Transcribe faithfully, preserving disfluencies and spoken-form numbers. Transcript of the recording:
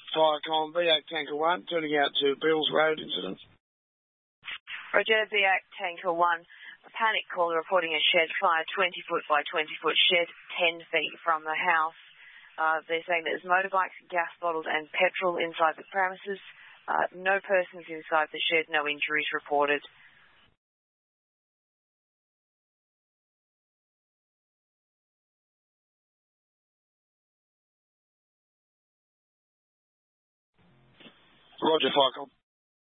Firecom, V eight Tanker one, turning out to Beals Road incident. Roger, V eight Tanker one, a panic caller reporting a shed fire twenty foot by twenty foot shed ten feet from the house. Uh, they're saying that there's motorbikes, gas bottles and petrol inside the premises. Uh, no persons inside the shed, no injuries reported. Roger, Firecom.